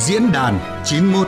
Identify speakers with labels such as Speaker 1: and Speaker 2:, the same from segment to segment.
Speaker 1: Diễn đàn 91.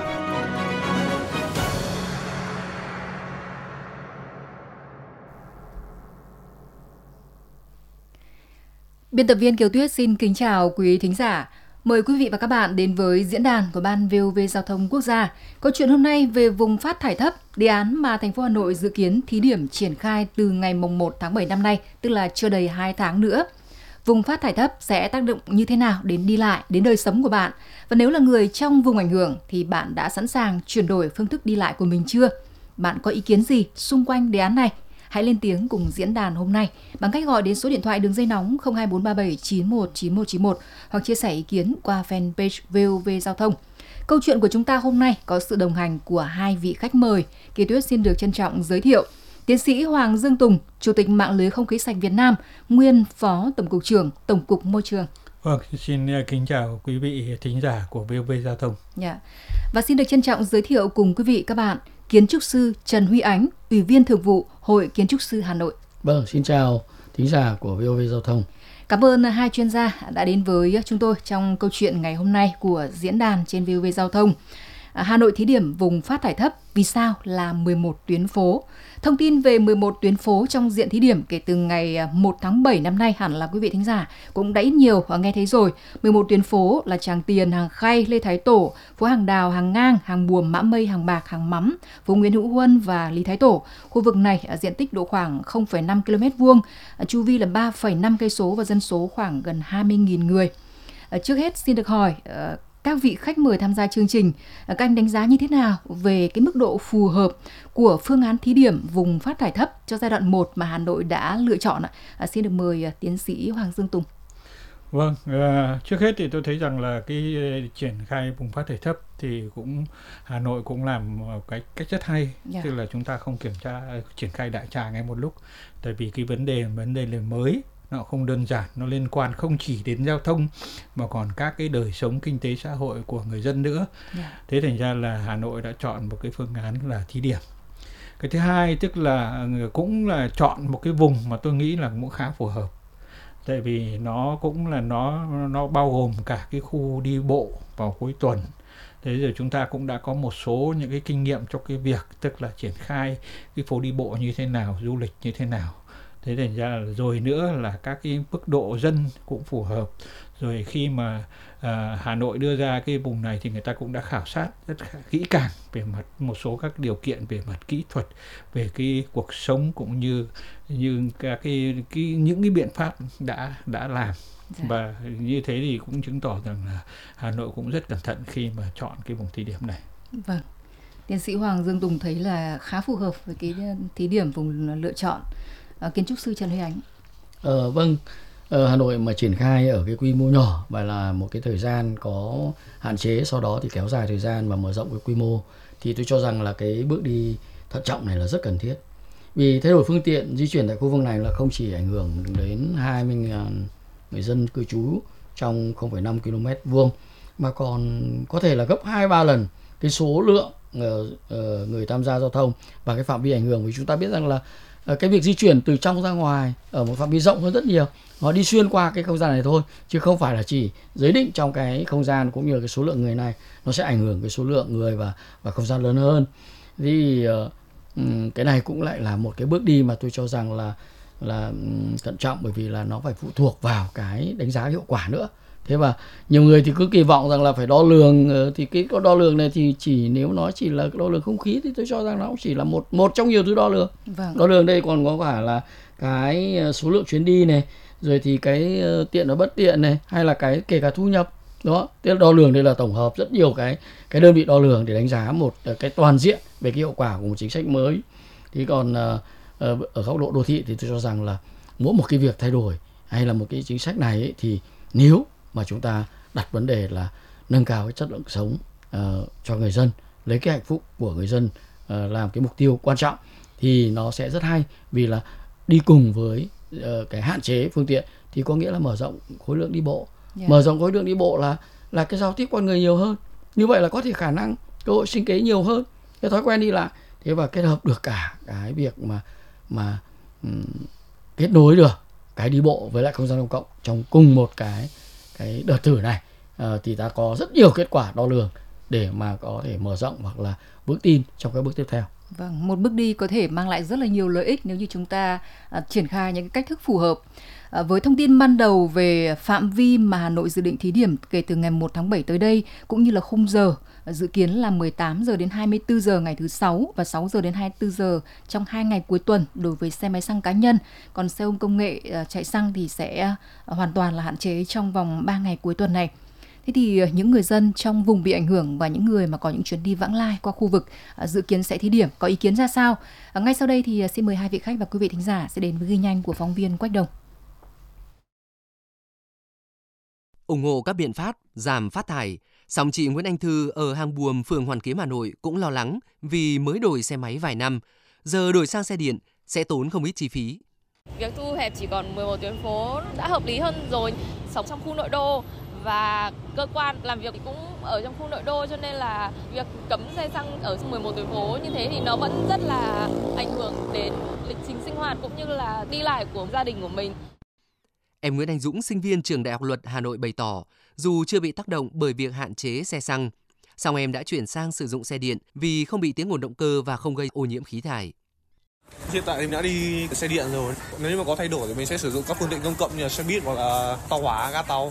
Speaker 2: Biên tập viên Kiều Tuyết xin kính chào quý thính giả. Mời quý vị và các bạn đến với diễn đàn của Ban VOV Giao thông Quốc gia. Câu chuyện hôm nay về vùng phát thải thấp, đề án mà thành phố Hà Nội dự kiến thí điểm triển khai từ ngày 1 tháng 7 năm nay, tức là chưa đầy 2 tháng nữa. Vùng phát thải thấp sẽ tác động như thế nào đến đi lại, đến đời sống của bạn? Và nếu là người trong vùng ảnh hưởng thì bạn đã sẵn sàng chuyển đổi phương thức đi lại của mình chưa? Bạn có ý kiến gì xung quanh đề án này? Hãy lên tiếng cùng diễn đàn hôm nay bằng cách gọi đến số điện thoại đường dây nóng 02437 919191 hoặc chia sẻ ý kiến qua fanpage VOV Giao thông. Câu chuyện của chúng ta hôm nay có sự đồng hành của hai vị khách mời. Kiều Tuyết xin được trân trọng giới thiệu Tiến sĩ Hoàng Dương Tùng, Chủ tịch Mạng lưới Không khí sạch Việt Nam, nguyên Phó Tổng cục trưởng Tổng cục Môi trường.
Speaker 3: Vâng, xin kính chào quý vị thính giả của VOV Giao thông.
Speaker 2: Và xin được trân trọng giới thiệu cùng quý vị các bạn kiến trúc sư Trần Huy Ánh, Ủy viên Thường vụ Hội Kiến trúc sư Hà Nội.
Speaker 4: Vâng, xin chào thính giả của VOV Giao thông.
Speaker 2: Cảm ơn hai chuyên gia đã đến với chúng tôi trong câu chuyện ngày hôm nay của diễn đàn trên VOV Giao thông. Hà Nội thí điểm vùng phát thải thấp, vì sao là 11 tuyến phố? Thông tin về 11 tuyến phố trong diện thí điểm kể từ ngày 1 tháng 7 năm nay hẳn là quý vị thính giả cũng đã ít nhiều nghe thấy rồi. 11 tuyến phố là Tràng Tiền, Hàng Khay, Lê Thái Tổ, phố Hàng Đào, Hàng Ngang, Hàng Buồm, Mã Mây, Hàng Bạc, Hàng Mắm, phố Nguyễn Hữu Huân và Lý Thái Tổ. Khu vực này diện tích độ khoảng 0,5 km2, chu vi là 3,5 cây số và dân số khoảng gần 20.000 người. Trước hết xin được hỏi các vị khách mời tham gia chương trình, các anh đánh giá như thế nào về cái mức độ phù hợp của phương án thí điểm vùng phát thải thấp cho giai đoạn 1 mà Hà Nội đã lựa chọn ạ? Xin được mời Tiến sĩ Hoàng Dương Tùng.
Speaker 3: Vâng, trước hết thì tôi thấy rằng là cái triển khai vùng phát thải thấp thì Hà Nội cũng làm cách rất hay, tức là chúng ta không triển khai đại trà ngay một lúc, tại vì cái vấn đề là mới. Nó không đơn giản, nó liên quan không chỉ đến giao thông mà còn các cái đời sống kinh tế xã hội của người dân nữa. Thế thành ra là Hà Nội đã chọn một cái phương án là thí điểm. Cái thứ hai tức là cũng là chọn một cái vùng mà tôi nghĩ là cũng khá phù hợp. Tại vì nó cũng là nó bao gồm cả cái khu đi bộ vào cuối tuần. Thế rồi chúng ta cũng đã có một số những cái kinh nghiệm trong cái việc tức là triển khai cái phố đi bộ như thế nào, du lịch như thế nào. Thế thành ra rồi nữa là các cái mức độ dân cũng phù hợp. Rồi khi mà Hà Nội đưa ra cái vùng này thì người ta cũng đã khảo sát rất kỹ càng về mặt một số các điều kiện về mặt kỹ thuật, về cái cuộc sống cũng như các những cái biện pháp đã làm. Và như thế thì cũng chứng tỏ rằng là Hà Nội cũng rất cẩn thận khi mà chọn cái vùng thí điểm này.
Speaker 2: Vâng. Tiến sĩ Hoàng Dương Tùng thấy là khá phù hợp với cái thí điểm vùng lựa chọn. Kiến trúc sư Trần Huy Ánh.
Speaker 4: Vâng, Hà Nội mà triển khai ở cái quy mô nhỏ và là một cái thời gian có hạn chế, sau đó thì kéo dài thời gian và mở rộng cái quy mô, thì tôi cho rằng là cái bước đi thận trọng này là rất cần thiết. Vì thay đổi phương tiện di chuyển tại khu vực này là không chỉ ảnh hưởng đến 20.000 người dân cư trú trong 0,5 km2 mà còn có thể là gấp 2-3 lần cái số lượng người tham gia giao thông và cái phạm vi ảnh hưởng. Vì chúng ta biết rằng là cái việc di chuyển từ trong ra ngoài ở một phạm vi rộng hơn rất nhiều, nó đi xuyên qua cái không gian này thôi, chứ không phải là chỉ giới định trong cái không gian cũng như là cái số lượng người này, nó sẽ ảnh hưởng cái số lượng người và không gian lớn hơn. Thì cái này cũng lại là một cái bước đi mà tôi cho rằng là thận trọng, bởi vì là nó phải phụ thuộc vào cái đánh giá hiệu quả nữa. Thế và nhiều người thì cứ kỳ vọng rằng là phải đo lường, thì cái đo lường này thì nếu nó chỉ là đo lường không khí thì tôi cho rằng nó cũng chỉ là một trong nhiều thứ đo lường. Đo lường đây còn có cả là cái số lượng chuyến đi này, rồi thì cái tiện và bất tiện này, hay là cái kể cả thu nhập đó. Tức là đo lường đây là tổng hợp rất nhiều cái đơn vị đo lường để đánh giá một cái toàn diện về cái hiệu quả của một chính sách mới. Thì còn ở góc độ đô thị thì tôi cho rằng là mỗi một cái việc thay đổi hay là một cái chính sách này ấy, thì nếu mà chúng ta đặt vấn đề là nâng cao cái chất lượng sống cho người dân, lấy cái hạnh phúc của người dân làm cái mục tiêu quan trọng, thì nó sẽ rất hay. Vì là đi cùng với cái hạn chế phương tiện thì có nghĩa là mở rộng khối lượng đi bộ. Mở rộng khối lượng đi bộ là cái giao tiếp con người nhiều hơn, như vậy là có thể khả năng cơ hội sinh kế nhiều hơn, cái thói quen đi lại. Thế và kết hợp được cả cái việc mà kết nối được cái đi bộ với lại không gian công cộng trong cùng một cái đợt thử này, thì ta có rất nhiều kết quả đo lường để mà có thể mở rộng hoặc là vững tin trong các bước tiếp theo.
Speaker 2: Vâng, một bước đi có thể mang lại rất là nhiều lợi ích nếu như chúng ta triển khai những cách thức phù hợp. Với thông tin ban đầu về phạm vi mà Hà Nội dự định thí điểm kể từ ngày 1 tháng 7 tới đây, cũng như là khung giờ, dự kiến là 18 giờ đến 24 giờ ngày thứ 6 và 6 giờ đến 24 giờ trong 2 ngày cuối tuần đối với xe máy xăng cá nhân. Còn xe ôm công nghệ chạy xăng thì sẽ hoàn toàn là hạn chế trong vòng 3 ngày cuối tuần này. Thế thì những người dân trong vùng bị ảnh hưởng và những người mà có những chuyến đi vãng lai qua khu vực dự kiến sẽ thí điểm có ý kiến ra sao? Ngay sau đây thì xin mời hai vị khách và quý vị thính giả sẽ đến với ghi nhanh của phóng viên Quách Đồng.
Speaker 1: Ủng hộ các biện pháp giảm phát thải, song chị Nguyễn Anh Thư ở Hàng Buồm, phường Hoàn Kiếm, Hà Nội cũng lo lắng vì mới đổi xe máy vài năm, giờ đổi sang xe điện sẽ tốn không ít chi phí.
Speaker 5: Việc thu hẹp chỉ còn 11 tuyến phố đã hợp lý hơn rồi. Sống trong khu nội đô và cơ quan làm việc cũng ở trong khu nội đô, cho nên là việc cấm xe xăng ở 11 tuyến phố như thế thì nó vẫn rất là ảnh hưởng đến lịch trình sinh hoạt cũng như là đi lại của gia đình của mình.
Speaker 1: Em Nguyễn Anh Dũng, sinh viên trường Đại học Luật Hà Nội bày tỏ, dù chưa bị tác động bởi việc hạn chế xe xăng, song em đã chuyển sang sử dụng xe điện vì không bị tiếng ồn động cơ và không gây ô nhiễm khí thải.
Speaker 6: Hiện tại em đã đi xe điện rồi. Nếu như mà có thay đổi thì mình sẽ sử dụng các phương tiện công cộng như là xe buýt hoặc là tàu hỏa, ga tàu.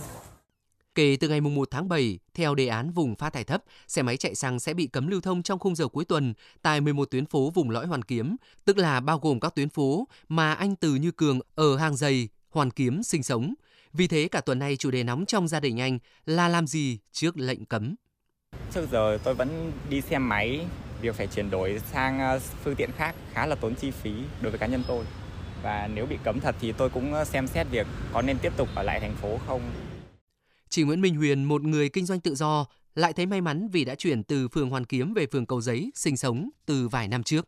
Speaker 1: Kể từ ngày 1 tháng 7, theo đề án vùng phát thải thấp, xe máy chạy xăng sẽ bị cấm lưu thông trong khung giờ cuối tuần tại 11 tuyến phố vùng lõi Hoàn Kiếm, tức là bao gồm các tuyến phố mà anh Từ Như Cường ở Hàng Giày, Hoàn Kiếm sinh sống. Vì thế cả tuần nay chủ đề nóng trong gia đình anh là làm gì trước lệnh cấm.
Speaker 7: Trước giờ tôi vẫn đi xe máy, việc phải chuyển đổi sang phương tiện khác khá là tốn chi phí đối với cá nhân tôi. Và nếu bị cấm thật thì tôi cũng xem xét việc có nên tiếp tục ở lại thành phố không.
Speaker 1: Chị Nguyễn Minh Huyền, một người kinh doanh tự do, lại thấy may mắn vì đã chuyển từ phường Hoàn Kiếm về phường Cầu Giấy sinh sống từ vài năm trước.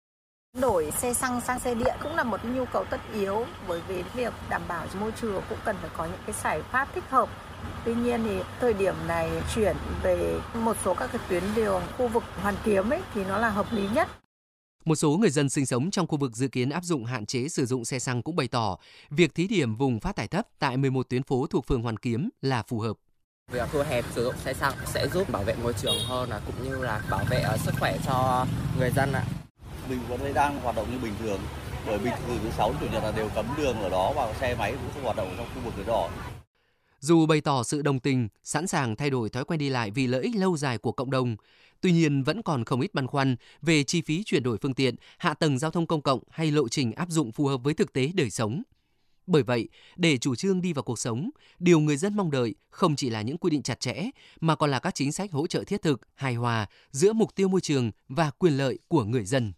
Speaker 8: Đổi xe xăng sang xe điện cũng là một nhu cầu tất yếu, bởi vì việc đảm bảo cho môi trường cũng cần phải có những cái giải pháp thích hợp. Tuy nhiên thì thời điểm này chuyển về một số các cái tuyến đường khu vực Hoàn Kiếm thì nó là hợp lý nhất.
Speaker 1: Một số người dân sinh sống trong khu vực dự kiến áp dụng hạn chế sử dụng xe xăng cũng bày tỏ việc thí điểm vùng phát thải thấp tại 11 tuyến phố thuộc phường Hoàn Kiếm là phù hợp.
Speaker 9: Việc thu hẹp sử dụng xe xăng sẽ giúp bảo vệ môi trường hơn, cũng như là bảo vệ sức khỏe cho người dân ạ.
Speaker 10: Mình vẫn thấy đang hoạt động như bình thường, bởi bình thường thứ 6 chủ nhật là đều cấm đường ở đó và xe máy cũng không hoạt động trong khu vực đường đỏ.
Speaker 1: Dù bày tỏ sự đồng tình, sẵn sàng thay đổi thói quen đi lại vì lợi ích lâu dài của cộng đồng, tuy nhiên vẫn còn không ít băn khoăn về chi phí chuyển đổi phương tiện, hạ tầng giao thông công cộng hay lộ trình áp dụng phù hợp với thực tế đời sống. Bởi vậy, để chủ trương đi vào cuộc sống, điều người dân mong đợi không chỉ là những quy định chặt chẽ, mà còn là các chính sách hỗ trợ thiết thực, hài hòa giữa mục tiêu môi trường và quyền lợi của người dân.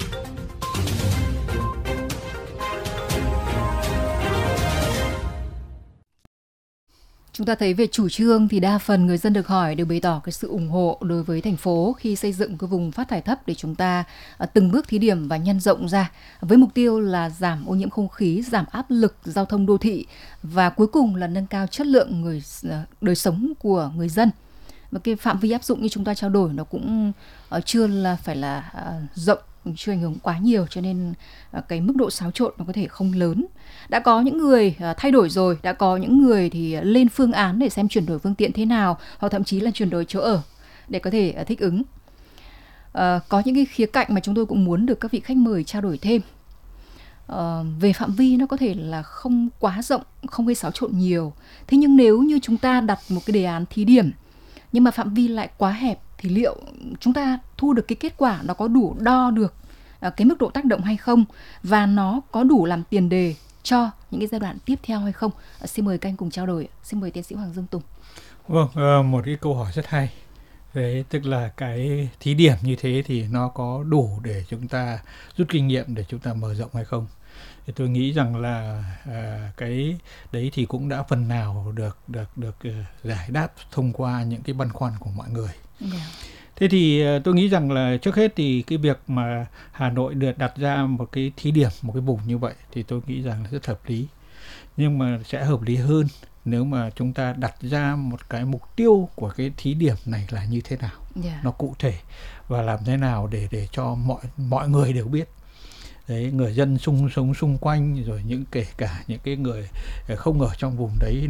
Speaker 2: Chúng ta thấy về chủ trương thì đa phần người dân được hỏi đều bày tỏ cái sự ủng hộ đối với thành phố khi xây dựng cái vùng phát thải thấp để chúng ta từng bước thí điểm và nhân rộng ra với mục tiêu là giảm ô nhiễm không khí, giảm áp lực giao thông đô thị và cuối cùng là nâng cao chất lượng đời sống của người dân. Và cái phạm vi áp dụng như chúng ta trao đổi nó cũng chưa là phải là rộng, chưa ảnh hưởng quá nhiều, cho nên cái mức độ xáo trộn nó có thể không lớn. Đã có những người thay đổi rồi, đã có những người thì lên phương án để xem chuyển đổi phương tiện thế nào, hoặc thậm chí là chuyển đổi chỗ ở để có thể thích ứng. Có những cái khía cạnh mà chúng tôi cũng muốn được các vị khách mời trao đổi thêm. Về phạm vi nó có thể là không quá rộng, không gây xáo trộn nhiều. Thế nhưng nếu như chúng ta đặt một cái đề án thí điểm nhưng mà phạm vi lại quá hẹp thì liệu chúng ta thu được cái kết quả nó có đủ đo được cái mức độ tác động hay không, và nó có đủ làm tiền đề cho những cái giai đoạn tiếp theo hay không? Xin mời các anh cùng trao đổi. Xin mời tiến sĩ Hoàng Dương Tùng.
Speaker 3: Vâng, một cái câu hỏi rất hay. Đấy, tức là cái thí điểm như thế thì nó có đủ để chúng ta rút kinh nghiệm để chúng ta mở rộng hay không? Thì tôi nghĩ rằng là cái đấy thì cũng đã phần nào được giải đáp thông qua những cái băn khoăn của mọi người. Thế thì tôi nghĩ rằng là trước hết thì cái việc mà Hà Nội được đặt ra một cái thí điểm, một cái vùng như vậy thì tôi nghĩ rằng là rất hợp lý. Nhưng mà sẽ hợp lý hơn nếu mà chúng ta đặt ra một cái mục tiêu của cái thí điểm này là như thế nào, nó cụ thể và làm thế nào để cho mọi người đều biết. Đấy, người dân sống xung quanh, rồi kể cả những cái người không ở trong vùng đấy nữa,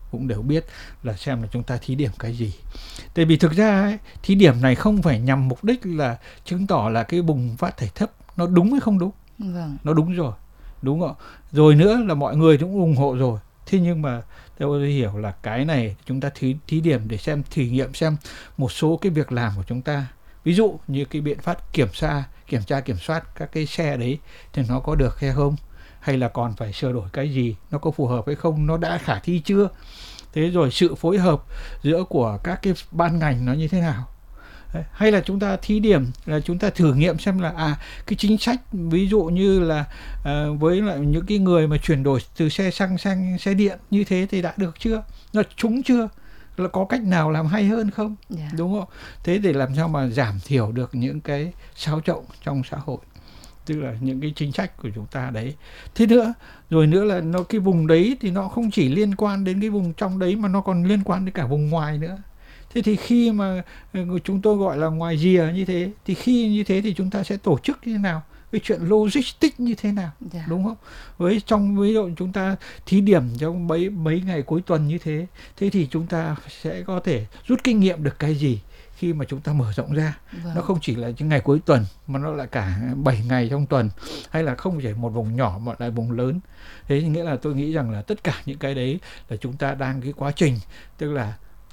Speaker 3: cũng đều biết là xem là chúng ta thí điểm cái gì. Tại vì thực ra ấy, thí điểm này không phải nhằm mục đích là chứng tỏ là cái bùng phát thải thấp nó đúng hay không đúng.
Speaker 2: Vâng.
Speaker 3: Nó đúng rồi, đúng không? Rồi nữa là mọi người cũng ủng hộ rồi. Thế nhưng mà tôi hiểu là cái này chúng ta thí điểm để xem, thử nghiệm xem một số cái việc làm của chúng ta. Ví dụ như cái biện pháp kiểm soát các cái xe đấy thì nó có được hay không, hay là còn phải sửa đổi cái gì, nó có phù hợp hay không, nó đã khả thi chưa. Thế rồi sự phối hợp giữa của các cái ban ngành nó như thế nào. Hay là chúng ta thí điểm là chúng ta thử nghiệm xem là cái chính sách ví dụ như là với lại những cái người mà chuyển đổi từ xe xăng sang xe điện như thế thì đã được chưa, nó trúng chưa, là có cách nào làm hay hơn không, đúng không? Thế để làm sao mà giảm thiểu được những cái xáo trộn trong xã hội, tức là những cái chính sách của chúng ta đấy. Thế nữa là nó cái vùng đấy thì nó không chỉ liên quan đến cái vùng trong đấy mà nó còn liên quan đến cả vùng ngoài nữa. Thế thì khi mà chúng tôi gọi là ngoài rìa như thế, thì khi như thế thì chúng ta sẽ tổ chức như thế nào, cái chuyện logistics như thế nào, đúng không? Trong ví dụ chúng ta thí điểm trong mấy ngày cuối tuần như thế, thế thì chúng ta sẽ có thể rút kinh nghiệm được cái gì khi mà chúng ta mở rộng ra. Nó không chỉ là những ngày cuối tuần mà nó lại cả 7 ngày trong tuần, hay là không chỉ một vùng nhỏ mà lại vùng lớn. Thế nghĩa là tôi nghĩ rằng là tất cả những cái đấy là chúng ta đang cái quá trình, tức là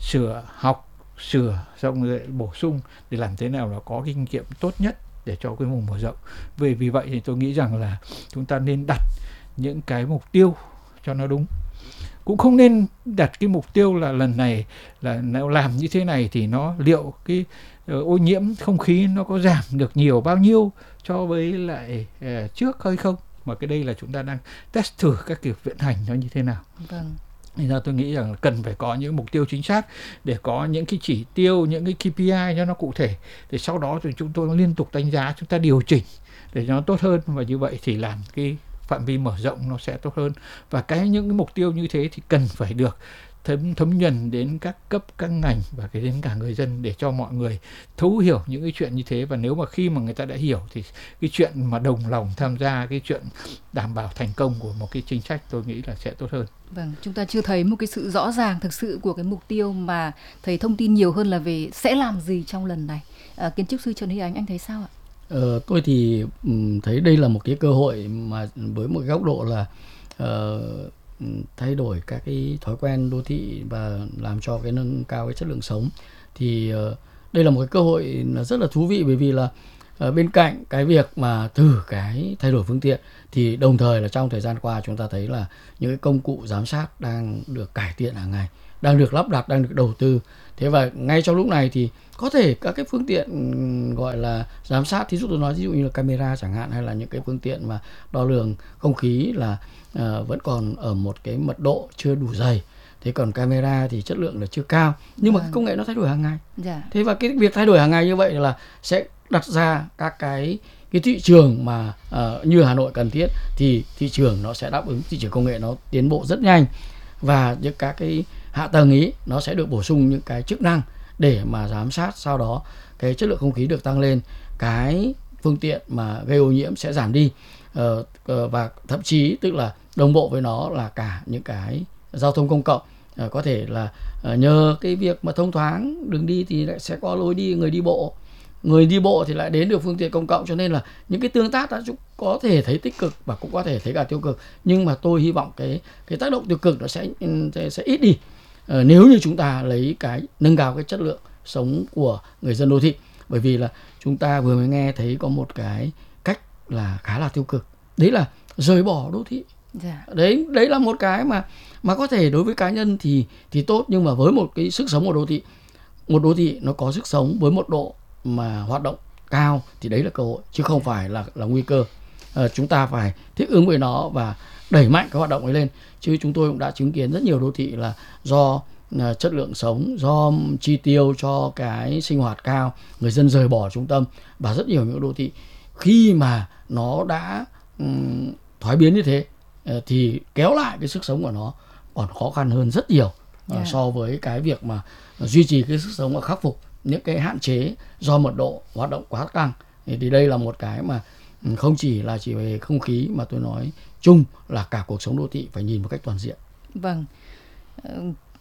Speaker 3: sửa xong rồi bổ sung để làm thế nào là có kinh nghiệm tốt nhất để cho cái vùng mở rộng. Vì vậy thì tôi nghĩ rằng là chúng ta nên đặt những cái mục tiêu cho nó đúng. Cũng không nên đặt cái mục tiêu là lần này là nếu làm như thế này thì nó liệu cái ô nhiễm không khí nó có giảm được nhiều bao nhiêu so với lại trước hay không, mà cái đây là chúng ta đang test thử các kiểu vận hành nó như thế nào.
Speaker 2: Vâng.
Speaker 3: Nên ra tôi nghĩ rằng là cần phải có những mục tiêu chính xác, để có những cái chỉ tiêu, những cái KPI cho nó cụ thể, để sau đó thì chúng tôi liên tục đánh giá, chúng ta điều chỉnh để nó tốt hơn, và như vậy thì làm cái phạm vi mở rộng nó sẽ tốt hơn. Và những cái mục tiêu như thế thì cần phải được thấm nhuần đến các cấp, các ngành và đến cả người dân, để cho mọi người thấu hiểu những cái chuyện như thế. Và nếu mà khi mà người ta đã hiểu thì cái chuyện mà đồng lòng tham gia cái chuyện đảm bảo thành công của một cái chính sách, tôi nghĩ là sẽ tốt hơn.
Speaker 2: Vâng, chúng ta chưa thấy một cái sự rõ ràng thực sự của cái mục tiêu, mà thấy thông tin nhiều hơn là về sẽ làm gì trong lần này. Kiến trúc sư Trần Huy Ánh, anh thấy sao ạ?
Speaker 4: Tôi thì thấy đây là một cái cơ hội mà với một góc độ là thay đổi các cái thói quen đô thị và làm cho cái nâng cao cái chất lượng sống. Thì đây là một cái cơ hội rất là thú vị, bởi vì là bên cạnh cái việc mà từ cái thay đổi phương tiện thì đồng thời là trong thời gian qua chúng ta thấy là những cái công cụ giám sát đang được cải thiện hàng ngày, đang được lắp đặt, đang được đầu tư. Thế và ngay trong lúc này thì có thể các cái phương tiện gọi là giám sát, thí dụ tôi nói ví dụ như là camera chẳng hạn, hay là những cái phương tiện mà đo lường không khí là vẫn còn ở một cái mật độ chưa đủ dày. Thế còn camera thì chất lượng là chưa cao, nhưng mà cái công nghệ nó thay đổi hàng ngày. Thế và cái việc thay đổi hàng ngày như vậy là sẽ đặt ra các cái thị trường mà như Hà Nội cần thiết, thì thị trường nó sẽ đáp ứng, thị trường công nghệ nó tiến bộ rất nhanh, và những các cái hạ tầng ý nó sẽ được bổ sung những cái chức năng để mà giám sát, sau đó cái chất lượng không khí được tăng lên, cái phương tiện mà gây ô nhiễm sẽ giảm đi, và thậm chí tức là đồng bộ với nó là cả những cái giao thông công cộng, có thể là nhờ cái việc mà thông thoáng đường đi thì lại sẽ có lối đi người đi bộ thì lại đến được phương tiện công cộng, cho nên là những cái tương tác đó chúng có thể thấy tích cực và cũng có thể thấy cả tiêu cực, nhưng mà tôi hy vọng cái tác động tiêu cực nó sẽ ít đi nếu như chúng ta lấy cái nâng cao cái chất lượng sống của người dân đô thị. Bởi vì là chúng ta vừa mới nghe thấy có một cái cách là khá là tiêu cực, đấy là rời bỏ đô thị. Đấy là một cái mà có thể đối với cá nhân thì tốt, nhưng mà với một cái sức sống của đô thị, một đô thị nó có sức sống với một độ mà hoạt động cao thì đấy là cơ hội, chứ không phải là nguy cơ. Chúng ta phải thích ứng với nó và đẩy mạnh cái hoạt động ấy lên. Chứ chúng tôi cũng đã chứng kiến rất nhiều đô thị là do chất lượng sống, do chi tiêu cho cái sinh hoạt cao, người dân rời bỏ trung tâm, và rất nhiều những đô thị khi mà nó đã thoái biến như thế thì kéo lại cái sức sống của nó còn khó khăn hơn rất nhiều so với cái việc mà duy trì cái sức sống và khắc phục những cái hạn chế do mật độ hoạt động quá căng. Thì đây là một cái mà không chỉ về không khí, mà tôi nói chung là cả cuộc sống đô thị phải nhìn một cách toàn diện.
Speaker 2: Vâng.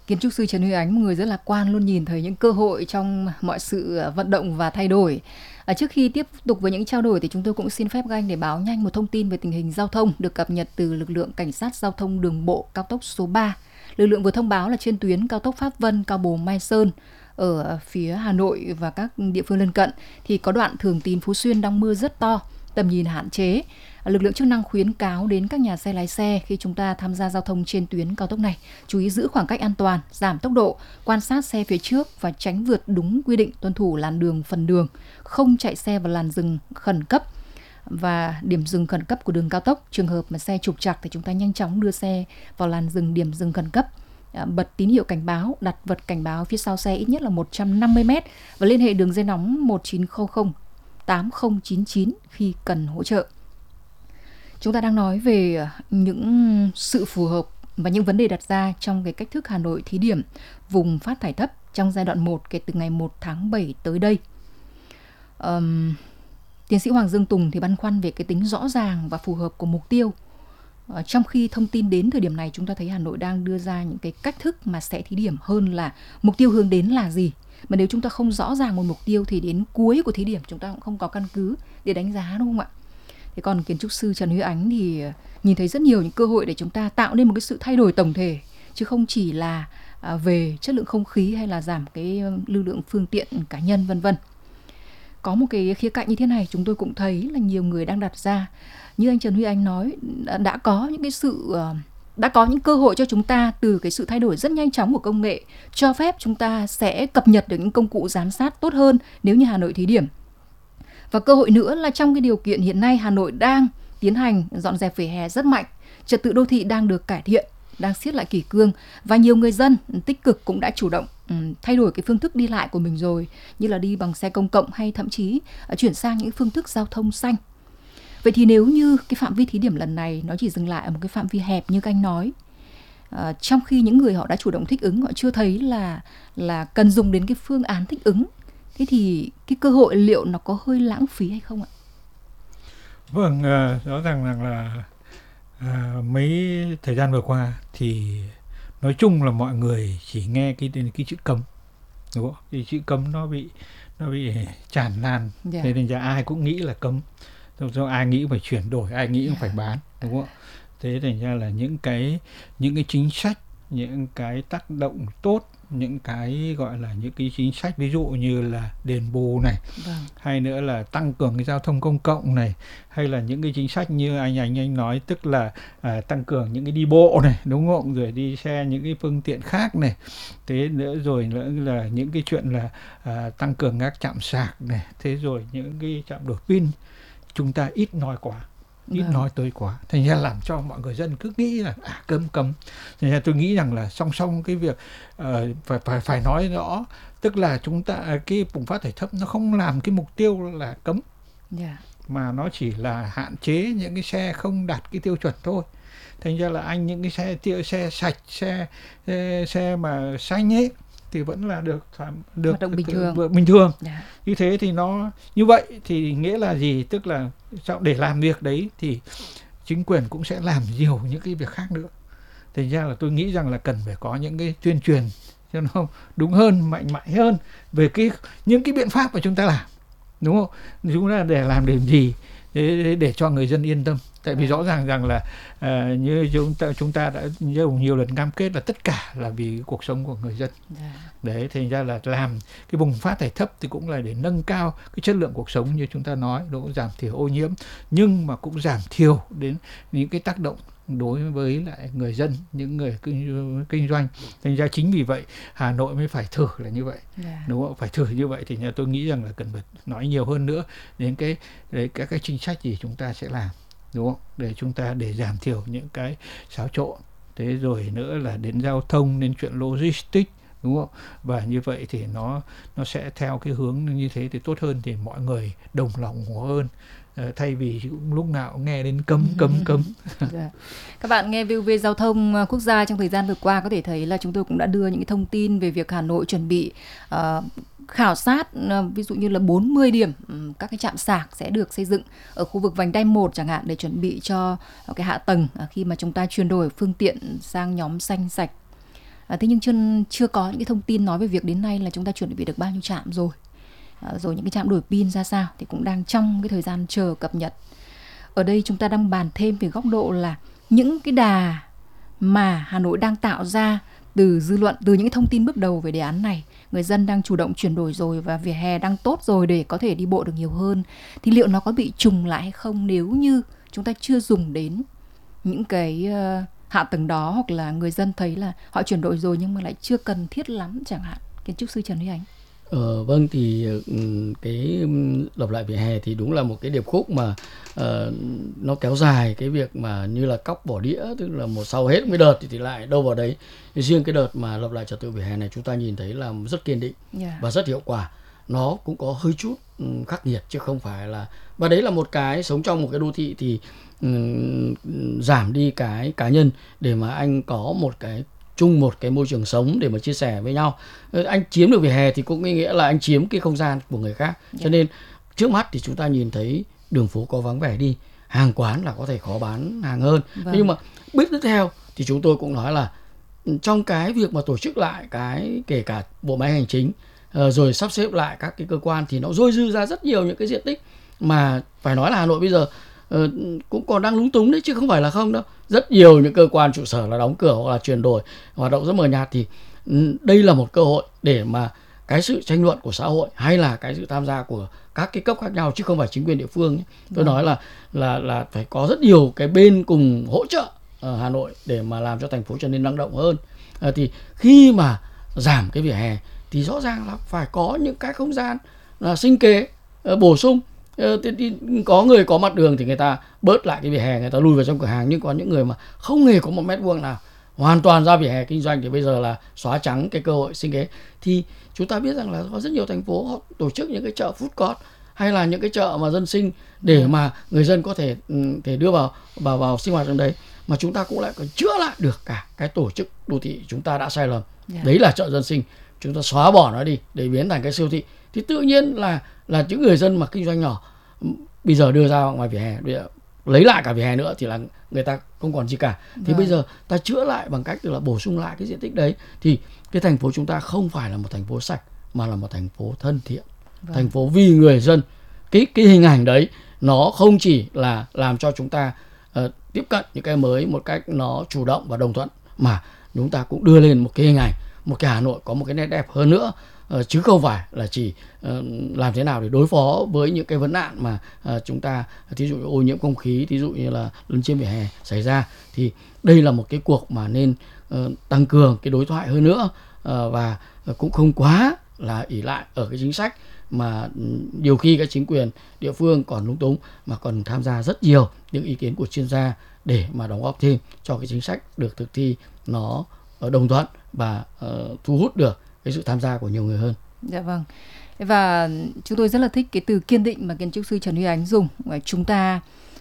Speaker 2: Kiến trúc sư Trần Huy Ánh, một người rất lạc quan, luôn nhìn thấy những cơ hội trong mọi sự vận động và thay đổi. Trước khi tiếp tục với những trao đổi thì chúng tôi cũng xin phép Anh để báo nhanh một thông tin về tình hình giao thông được cập nhật từ lực lượng Cảnh sát Giao thông Đường bộ cao tốc số 3. Lực lượng vừa thông báo là trên tuyến cao tốc Pháp Vân - Cao Bồ - Mai Sơn ở phía Hà Nội và các địa phương lân cận thì có đoạn Thường Tín - Phú Xuyên đang mưa rất to, tầm nhìn hạn chế. Lực lượng chức năng khuyến cáo đến các nhà xe lái xe khi chúng ta tham gia giao thông trên tuyến cao tốc này, chú ý giữ khoảng cách an toàn, giảm tốc độ, quan sát xe phía trước và tránh vượt đúng quy định, tuân thủ làn đường, phần đường, không chạy xe vào làn dừng khẩn cấp và điểm dừng khẩn cấp của đường cao tốc. Trường hợp mà xe trục trặc thì chúng ta nhanh chóng đưa xe vào làn dừng, điểm dừng khẩn cấp, bật tín hiệu cảnh báo, đặt vật cảnh báo phía sau xe ít nhất là 150 m và liên hệ đường dây nóng 1900 8099 khi cần hỗ trợ. Chúng ta đang nói về những sự phù hợp và những vấn đề đặt ra trong cái cách thức Hà Nội thí điểm vùng phát thải thấp trong giai đoạn 1 kể từ ngày 1 tháng 7 tới đây. Tiến sĩ Hoàng Dương Tùng thì băn khoăn về cái tính rõ ràng và phù hợp của mục tiêu. Trong khi thông tin đến thời điểm này chúng ta thấy Hà Nội đang đưa ra những cái cách thức mà sẽ thí điểm hơn là mục tiêu hướng đến là gì. Mà nếu chúng ta không rõ ràng một mục tiêu thì đến cuối của thí điểm chúng ta cũng không có căn cứ để đánh giá, đúng không ạ? Thế còn kiến trúc sư Trần Huy Ánh thì nhìn thấy rất nhiều những cơ hội để chúng ta tạo nên một cái sự thay đổi tổng thể, chứ không chỉ là về chất lượng không khí hay là giảm cái lưu lượng phương tiện cá nhân vân vân. Có một cái khía cạnh như thế này chúng tôi cũng thấy là nhiều người đang đặt ra. Như anh Trần Huy Ánh nói, đã có những cơ hội cho chúng ta từ cái sự thay đổi rất nhanh chóng của công nghệ, cho phép chúng ta sẽ cập nhật được những công cụ giám sát tốt hơn nếu như Hà Nội thí điểm. Và cơ hội nữa là trong cái điều kiện hiện nay Hà Nội đang tiến hành dọn dẹp vỉa hè rất mạnh, trật tự đô thị đang được cải thiện, đang siết lại kỷ cương và nhiều người dân tích cực cũng đã chủ động thay đổi cái phương thức đi lại của mình rồi, như là đi bằng xe công cộng hay thậm chí chuyển sang những phương thức giao thông xanh. Vậy thì nếu như cái phạm vi thí điểm lần này nó chỉ dừng lại ở một cái phạm vi hẹp như các anh nói, trong khi những người họ đã chủ động thích ứng họ chưa thấy là cần dùng đến cái phương án thích ứng, thế thì cái cơ hội liệu nó có hơi lãng phí hay không ạ?
Speaker 3: Vâng, rõ ràng rằng là mấy thời gian vừa qua thì nói chung là mọi người chỉ nghe cái chữ cấm, đúng không? Thì chữ cấm nó bị tràn lan, thế nên ra ai cũng nghĩ là cấm, do ai nghĩ phải chuyển đổi, ai nghĩ cũng phải bán, đúng không? Thế thành ra là những cái chính sách, những cái tác động tốt, những cái gọi là những cái chính sách ví dụ như là đền bù này, hay nữa là tăng cường cái giao thông công cộng này, hay là những cái chính sách như anh nói, tức là tăng cường những cái đi bộ này, đúng không, rồi đi xe những cái phương tiện khác này, thế nữa rồi nữa là những cái chuyện là tăng cường các trạm sạc này, thế rồi những cái trạm đổi pin. Chúng ta ít nói quá, ít nói tới quá, thành ra làm cho mọi người dân cứ nghĩ là cấm. Thành ra tôi nghĩ rằng là song song cái việc phải nói rõ, tức là chúng ta cái bùng phát thải thấp nó không làm cái mục tiêu là cấm, mà nó chỉ là hạn chế những cái xe không đạt cái tiêu chuẩn thôi. Thành ra là những cái xe sạch, xe mà xanh ấy thì vẫn là được hoạt động bình thường. Như thế thì nó như vậy thì nghĩa là gì? Tức là để làm việc đấy thì chính quyền cũng sẽ làm nhiều những cái việc khác nữa. Thành ra là tôi nghĩ rằng là cần phải có những cái tuyên truyền cho nó đúng hơn, mạnh mẽ hơn về những cái biện pháp mà chúng ta làm, đúng không? Chúng ta để làm điểm gì để cho người dân yên tâm. Tại vì rõ ràng rằng là như chúng ta đã nhiều lần cam kết là tất cả là vì cuộc sống của người dân. Đấy, thành ra là làm cái bùng phát thải thấp thì cũng là để nâng cao cái chất lượng cuộc sống như chúng ta nói, nó cũng giảm thiểu ô nhiễm, nhưng mà cũng giảm thiểu đến những cái tác động đối với lại người dân, những người kinh doanh. Thành ra chính vì vậy Hà Nội mới phải thử là như vậy, đúng không? Phải thử như vậy thì tôi nghĩ rằng là cần phải nói nhiều hơn nữa đến các cái chính sách gì chúng ta sẽ làm, đúng không? Để giảm thiểu những cái xáo trộn. Thế rồi nữa là đến giao thông, đến chuyện logistics, đúng không? Và như vậy thì nó sẽ theo cái hướng như thế thì tốt hơn, thì mọi người đồng lòng hơn, thay vì lúc nào nghe đến cấm.
Speaker 2: Các bạn nghe VOV Giao thông Quốc gia trong thời gian vừa qua có thể thấy là chúng tôi cũng đã đưa những cái thông tin về việc Hà Nội chuẩn bị khảo sát ví dụ như là 40 điểm các cái trạm sạc sẽ được xây dựng ở khu vực vành đai 1 chẳng hạn, để chuẩn bị cho cái hạ tầng khi mà chúng ta chuyển đổi phương tiện sang nhóm xanh sạch. Thế nhưng chưa có những cái thông tin nói về việc đến nay là chúng ta chuẩn bị được bao nhiêu trạm rồi. Rồi những cái trạm đổi pin ra sao thì cũng đang trong cái thời gian chờ cập nhật. Ở đây chúng ta đang bàn thêm về góc độ là những cái đà mà Hà Nội đang tạo ra từ dư luận, từ những cái thông tin bước đầu về đề án này. Người dân đang chủ động chuyển đổi rồi và vỉa hè đang tốt rồi để có thể đi bộ được nhiều hơn. Thì liệu nó có bị trùng lại hay không nếu như chúng ta chưa dùng đến những cái hạ tầng đó, hoặc là người dân thấy là họ chuyển đổi rồi nhưng mà lại chưa cần thiết lắm chẳng hạn. Kiến trúc sư Trần Huy Ánh.
Speaker 4: Vâng, thì cái lập lại vỉa hè thì đúng là một cái điệp khúc mà nó kéo dài cái việc mà như là cóc bỏ đĩa, tức là một sau hết mấy đợt thì lại đâu vào đấy. Riêng cái đợt mà lập lại trật tự vỉa hè này chúng ta nhìn thấy là rất kiên định và rất hiệu quả. Nó cũng có hơi chút khắc nghiệt chứ không phải là, và đấy là một cái sống trong một cái đô thị thì giảm đi cái cá nhân để mà anh có một cái môi trường sống để mà chia sẻ với nhau. Anh chiếm được vỉa hè thì cũng nghĩa là anh chiếm cái không gian của người khác. Cho nên trước mắt thì chúng ta nhìn thấy đường phố có vắng vẻ đi, hàng quán là có thể khó bán hàng hơn. Nhưng mà bước tiếp theo thì chúng tôi cũng nói là trong cái việc mà tổ chức lại cái kể cả bộ máy hành chính rồi sắp xếp lại các cái cơ quan thì nó dôi dư ra rất nhiều những cái diện tích mà phải nói là Hà Nội bây giờ cũng còn đang lúng túng đấy chứ không phải là không đâu. Rất nhiều những cơ quan trụ sở là đóng cửa hoặc là chuyển đổi hoạt động rất mờ nhạt, thì đây là một cơ hội để mà cái sự tranh luận của xã hội hay là cái sự tham gia của các cái cấp khác nhau chứ không phải chính quyền địa phương ấy. Tôi nói là phải có rất nhiều cái bên cùng hỗ trợ ở Hà Nội để mà làm cho thành phố trở nên năng động hơn. Thì khi mà giảm cái vỉa hè thì rõ ràng là phải có những cái không gian là sinh kế bổ sung. Có người có mặt đường thì người ta bớt lại cái vỉa hè, người ta lui vào trong cửa hàng, nhưng có những người mà không hề có một mét vuông nào hoàn toàn ra vỉa hè kinh doanh thì bây giờ là xóa trắng cái cơ hội sinh kế. Thì chúng ta biết rằng là có rất nhiều thành phố họ tổ chức những cái chợ food court hay là những cái chợ mà dân sinh để mà người dân có thể đưa vào sinh hoạt trong đấy, mà chúng ta cũng lại còn chữa lại được cả cái tổ chức đô thị chúng ta đã sai lầm. Đấy là chợ dân sinh, chúng ta xóa bỏ nó đi để biến thành cái siêu thị thì tự nhiên là những người dân mà kinh doanh nhỏ bây giờ đưa ra ngoài vỉa hè, lấy lại cả vỉa hè nữa thì là người ta không còn gì cả. Thì bây giờ ta chữa lại bằng cách là bổ sung lại cái diện tích đấy, thì cái thành phố chúng ta không phải là một thành phố sạch mà là một thành phố thân thiện, thành phố vì người dân. Cái hình ảnh đấy nó không chỉ là làm cho chúng ta tiếp cận những cái mới một cách nó chủ động và đồng thuận, mà chúng ta cũng đưa lên một cái hình ảnh, một cái Hà Nội có một cái nét đẹp hơn nữa, chứ không phải là chỉ làm thế nào để đối phó với những cái vấn nạn mà chúng ta, thí dụ như ô nhiễm không khí, thí dụ như là lấn chiếm vỉa hè xảy ra. Thì đây là một cái cuộc mà nên tăng cường cái đối thoại hơn nữa, và cũng không quá là ỷ lại ở cái chính sách mà nhiều khi các chính quyền địa phương còn lúng túng, mà còn tham gia rất nhiều những ý kiến của chuyên gia để mà đóng góp thêm cho cái chính sách được thực thi nó đồng thuận và thu hút được cái sự tham gia của nhiều người hơn.
Speaker 2: Dạ vâng. Và chúng tôi rất là thích cái từ kiên định mà kiến trúc sư Trần Huy Ánh dùng. Chúng ta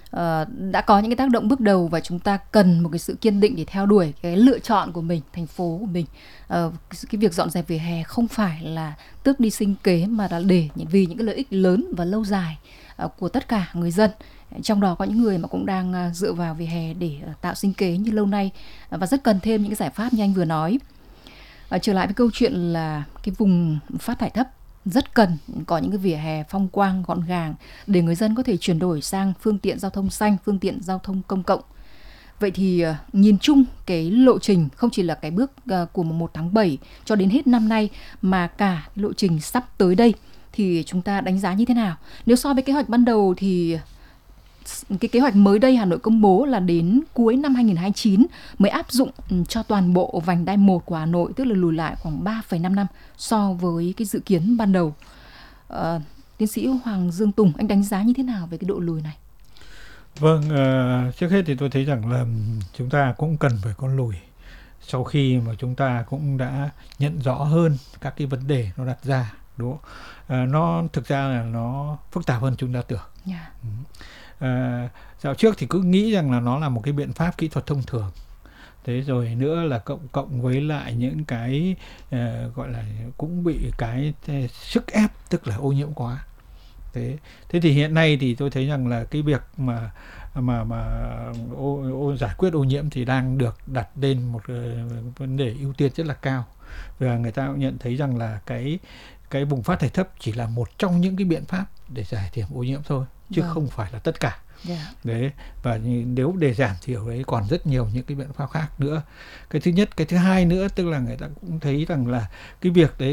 Speaker 2: đã có những cái tác động bước đầu và chúng ta cần một cái sự kiên định để theo đuổi cái lựa chọn của mình, thành phố của mình. Cái việc dọn dẹp vỉa hè không phải là tước đi sinh kế, mà là để vì những cái lợi ích lớn và lâu dài của tất cả người dân. Trong đó có những người mà cũng đang dựa vào vỉa hè để tạo sinh kế như lâu nay, và rất cần thêm những cái giải pháp như anh vừa nói. Trở lại với câu chuyện là cái vùng phát thải thấp, rất cần có những cái vỉa hè phong quang gọn gàng để người dân có thể chuyển đổi sang phương tiện giao thông xanh, phương tiện giao thông công cộng. Vậy thì nhìn chung cái lộ trình không chỉ là cái bước của 1 tháng 7 cho đến hết năm nay, mà cả lộ trình sắp tới đây thì chúng ta đánh giá như thế nào? Nếu so với kế hoạch ban đầu thì cái kế hoạch mới đây Hà Nội công bố là đến cuối năm 2029 mới áp dụng cho toàn bộ vành đai 1 của Hà Nội, tức là lùi lại khoảng 3,5 năm so với cái dự kiến ban đầu. Tiến sĩ Hoàng Dương Tùng, anh đánh giá như thế nào về cái độ lùi này?
Speaker 3: Vâng, trước hết thì tôi thấy rằng là chúng ta cũng cần phải có lùi sau khi mà chúng ta cũng đã nhận rõ hơn các cái vấn đề nó đặt ra, đúng không? Nó thực ra là nó phức tạp hơn chúng ta tưởng. Dạo trước thì cứ nghĩ rằng là nó là một cái biện pháp kỹ thuật thông thường. Thế rồi nữa là cộng với lại những cái gọi là cũng bị cái sức ép, tức là ô nhiễm quá. Thế thì hiện nay thì tôi thấy rằng là cái việc mà giải quyết ô nhiễm thì đang được đặt lên một vấn đề ưu tiên rất là cao. Và người ta cũng nhận thấy rằng là cái bùng phát thải thấp chỉ là một trong những cái biện pháp để giảm thiểu ô nhiễm thôi, chứ không phải là tất cả. Đấy, và nếu để giảm thiểu đấy còn rất nhiều những cái biện pháp khác nữa. Cái thứ nhất, cái thứ hai nữa, tức là người ta cũng thấy rằng là cái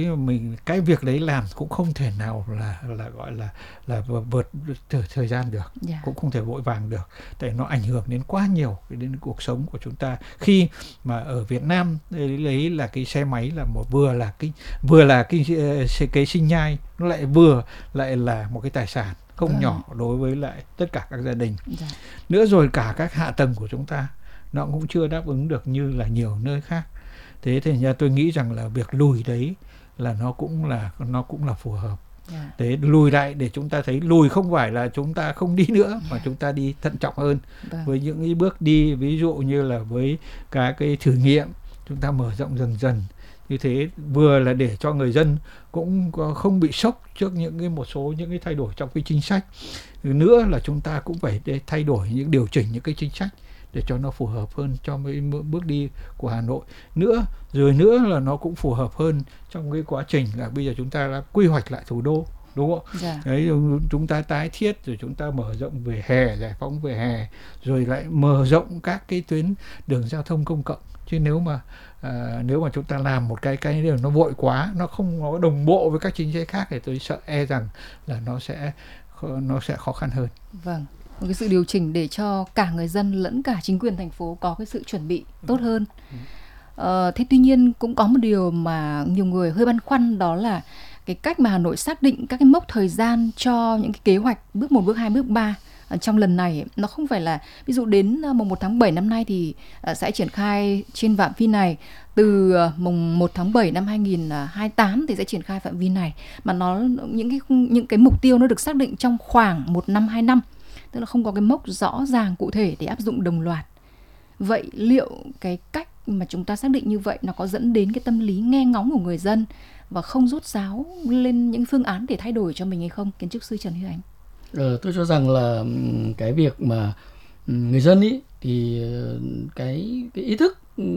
Speaker 3: việc đấy làm cũng không thể nào là gọi là vượt thời gian được, cũng không thể vội vàng được, tại nó ảnh hưởng đến quá nhiều đến cuộc sống của chúng ta. Khi mà ở Việt Nam lấy là cái xe máy là vừa là cái sinh nhai, nó lại là một cái tài sản không nhỏ đối với lại tất cả các gia đình. Nữa rồi cả các hạ tầng của chúng ta nó cũng chưa đáp ứng được như là nhiều nơi khác. Thế thì tôi nghĩ rằng là việc lùi đấy là nó cũng là phù hợp. Để lùi lại để chúng ta thấy lùi không phải là chúng ta không đi nữa, mà chúng ta đi thận trọng hơn với những cái bước đi, ví dụ như là với các cái thử nghiệm chúng ta mở rộng dần dần. Như thế vừa là để cho người dân cũng không bị sốc trước một số những cái thay đổi trong cái chính sách. Nữa là chúng ta cũng phải thay đổi điều chỉnh những cái chính sách để cho nó phù hợp hơn cho mấy bước đi của Hà Nội. Nữa là nó cũng phù hợp hơn trong cái quá trình là bây giờ chúng ta đã quy hoạch lại thủ đô, đúng không? Đấy, chúng ta tái thiết, rồi chúng ta mở rộng vỉa hè, giải phóng vỉa hè, rồi lại mở rộng các cái tuyến đường giao thông công cộng. Chứ nếu mà chúng ta làm một cái điều nó vội quá, nó không có đồng bộ với các chính sách khác thì tôi sợ rằng là nó sẽ khó khăn hơn.
Speaker 2: Vâng, một cái sự điều chỉnh để cho cả người dân lẫn cả chính quyền thành phố có cái sự chuẩn bị tốt hơn. Thế tuy nhiên cũng có một điều mà nhiều người hơi băn khoăn, đó là cái cách mà Hà Nội xác định các cái mốc thời gian cho những cái kế hoạch bước 1, bước 2, bước 3 trong lần này. Nó không phải là ví dụ đến mùng 1 tháng 7 năm nay thì sẽ triển khai trên phạm vi này, từ mùng 1 tháng 7 năm 2028 thì sẽ triển khai phạm vi này, mà những cái mục tiêu nó được xác định trong khoảng 1 năm 2 năm, tức là không có cái mốc rõ ràng cụ thể để áp dụng đồng loạt. Vậy liệu cái cách mà chúng ta xác định như vậy nó có dẫn đến cái tâm lý nghe ngóng của người dân và không rút ráo lên những phương án để thay đổi cho mình hay không? Kiến trúc sư Trần Huy Ánh.
Speaker 4: Tôi cho rằng là cái việc mà người dân ý thì cái ý thức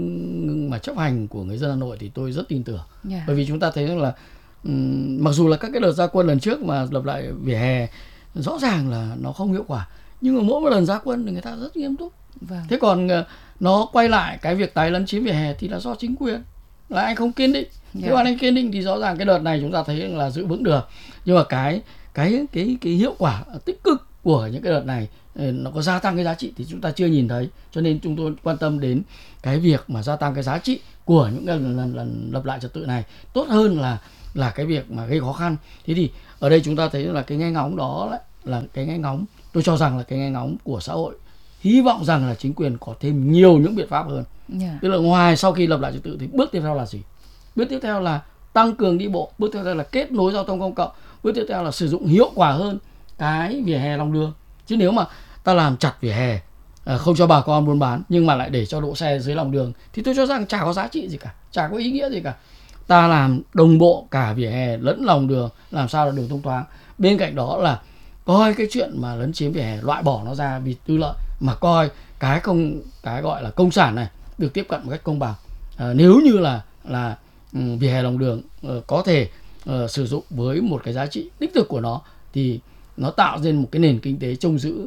Speaker 4: mà chấp hành của người dân Hà Nội thì tôi rất tin tưởng. Bởi vì chúng ta thấy rằng là mặc dù là các cái đợt ra quân lần trước mà lập lại vỉa hè rõ ràng là nó không hiệu quả, nhưng mà mỗi một lần ra quân thì người ta rất nghiêm túc. Thế còn nó quay lại cái việc tái lấn chiếm vỉa hè thì là do chính quyền, là anh không kiên định. Nếu anh kiên định thì rõ ràng cái đợt này chúng ta thấy là giữ vững được. Nhưng mà cái hiệu quả tích cực của những cái đợt này nó có gia tăng cái giá trị thì chúng ta chưa nhìn thấy. Cho nên chúng tôi quan tâm đến cái việc mà gia tăng cái giá trị của những lần lập lại trật tự này tốt hơn là cái việc mà gây khó khăn. Thế thì ở đây chúng ta thấy là cái nghe ngóng đó là cái nghe ngóng, tôi cho rằng là cái nghe ngóng của xã hội. Hy vọng rằng là chính quyền có thêm nhiều những biện pháp hơn. Tức là ngoài sau khi lập lại trật tự thì bước tiếp theo là gì? Bước tiếp theo là tăng cường đi bộ, bước tiếp theo là kết nối giao thông công cộng, bước tiếp theo là sử dụng hiệu quả hơn cái vỉa hè lòng đường. Chứ nếu mà ta làm chặt vỉa hè, không cho bà con buôn bán nhưng mà lại để cho đỗ xe dưới lòng đường thì tôi cho rằng chả có giá trị gì cả, chả có ý nghĩa gì cả. Ta làm đồng bộ cả vỉa hè lẫn lòng đường, làm sao là đường thông thoáng. Bên cạnh đó là coi cái chuyện mà lấn chiếm vỉa hè loại bỏ nó ra vì tư lợi, mà coi cái gọi là công sản này được tiếp cận một cách công bằng. Nếu như là vỉa hè lòng đường có thể sử dụng với một cái giá trị đích thực của nó thì nó tạo ra một cái nền kinh tế trông giữ